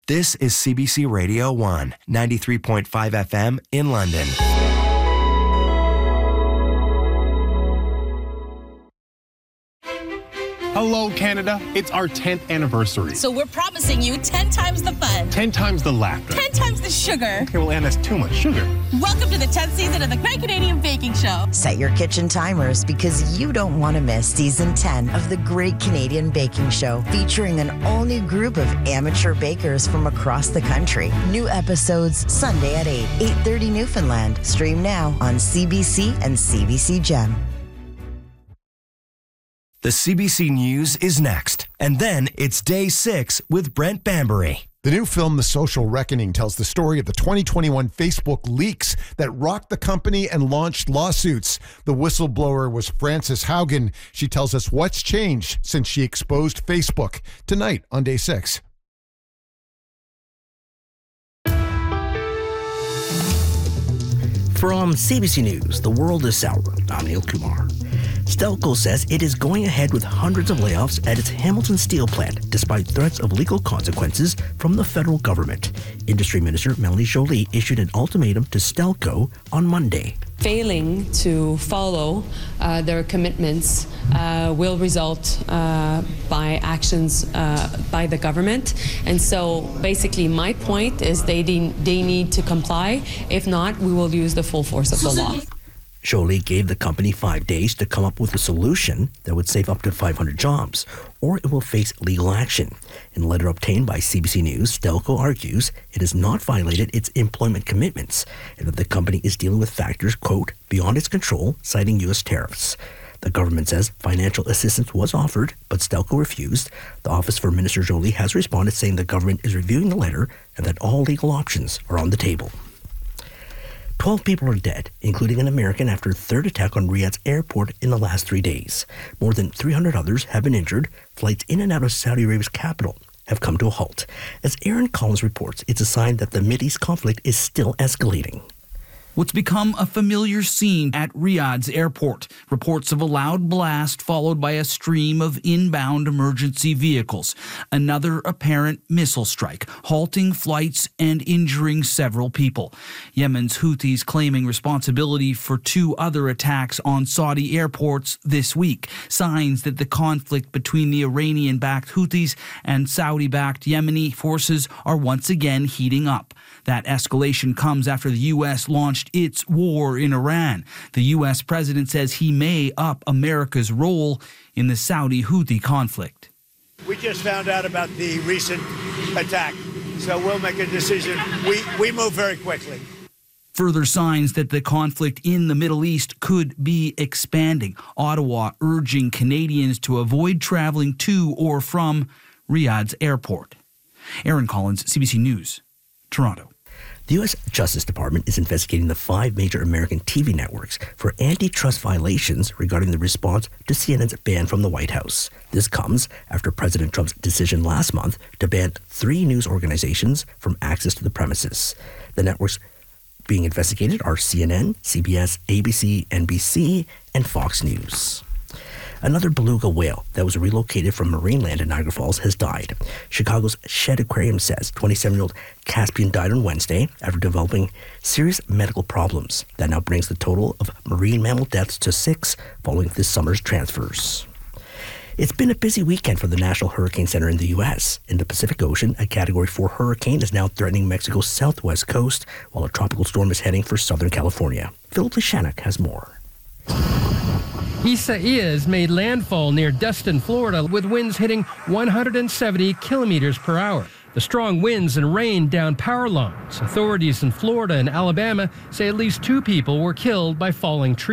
This is CBC Radio 1, 93.5 FM in London. Hello, Canada. It's our 10th anniversary. So we're promising you 10 times the fun. 10 times the laughter. 10 times the sugar. Okay, well, Anne, that's too much sugar. Welcome to the 10th season of the Great Canadian Baking Show. Set your kitchen timers because you don't want to miss season 10 of the Great Canadian Baking Show, featuring an all-new group of amateur bakers from across the country. New episodes Sunday at 8, 8:30 Newfoundland. Stream now on CBC and CBC Gem. The CBC News is next. And then it's Day 6 with Brent Bambury. The new film, The Social Reckoning, tells the story of the 2021 Facebook leaks that rocked the company and launched lawsuits. The whistleblower was Frances Haugen. She tells us what's changed since she exposed Facebook. Tonight on Day 6. From CBC News, the world is sour. I'm Neil Kumar. Stelco says it is going ahead with hundreds of layoffs at its Hamilton Steel plant, despite threats of legal consequences from the federal government. Industry Minister Melanie Joly issued an ultimatum to Stelco on Monday. Failing to follow their commitments will result by actions by the government. And so basically my point is they need to comply. If not, we will use the full force of the law. Joly gave the company 5 days to come up with a solution that would save up to 500 jobs, or it will face legal action. In a letter obtained by CBC News, Stelco argues it has not violated its employment commitments and that the company is dealing with factors, quote, beyond its control, citing U.S. tariffs. The government says financial assistance was offered, but Stelco refused. The Office for Minister Joly has responded saying the government is reviewing the letter and that all legal options are on the table. 12 people are dead, including an American, after a third attack on Riyadh's airport in the last 3 days. More than 300 others have been injured. Flights in and out of Saudi Arabia's capital have come to a halt. As Aaron Collins reports, it's a sign that the Mideast conflict is still escalating. What's become a familiar scene at Riyadh's airport. Reports of a loud blast followed by a stream of inbound emergency vehicles. Another apparent missile strike, halting flights and injuring several people. Yemen's Houthis claiming responsibility for 2 other attacks on Saudi airports this week. Signs that the conflict between the Iranian-backed Houthis and Saudi-backed Yemeni forces are once again heating up. That escalation comes after the U.S. launched its war in Iran. The U.S. president says he may up America's role in the Saudi-Houthi conflict. We just found out about the recent attack, so we'll make a decision. We move very quickly. Further signs that the conflict in the Middle East could be expanding. Ottawa urging Canadians to avoid traveling to or from Riyadh's airport. Aaron Collins, CBC News, Toronto. The U.S. Justice Department is investigating the 5 major American TV networks for antitrust violations regarding the response to CNN's ban from the White House. This comes after President Trump's decision last month to ban 3 news organizations from access to the premises. The networks being investigated are CNN, CBS, ABC, NBC, and Fox News. Another beluga whale that was relocated from Marineland in Niagara Falls has died. Chicago's Shedd Aquarium says 27-year-old Caspian died on Wednesday after developing serious medical problems. That now brings the total of marine mammal deaths to 6 following this summer's transfers. It's been a busy weekend for the National Hurricane Center in the U.S. In the Pacific Ocean, a Category 4 hurricane is now threatening Mexico's southwest coast, while a tropical storm is heading for Southern California. Philip Lishanek has more. Isaias made landfall near Destin, Florida, with winds hitting 170 kilometers per hour. The strong winds and rain downed power lines. Authorities in Florida and Alabama say at least 2 people were killed by falling trees.